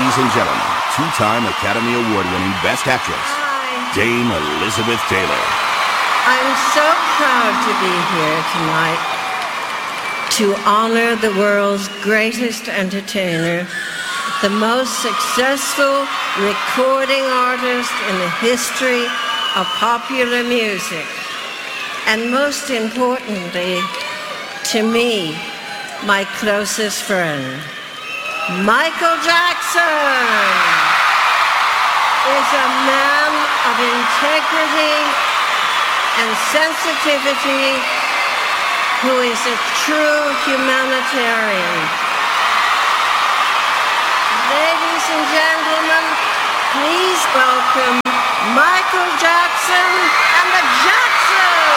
Ladies and gentlemen, two-time Academy Award-winning Best Actress, Hi. Dame Elizabeth Taylor. I'm so proud to be here tonight to honor the world's greatest entertainer, the most successful recording artist in the history of popular music, and most importantly, to me, my closest friend. Michael Jackson is a man of integrity and sensitivity who is a true humanitarian. Ladies and gentlemen, please welcome Michael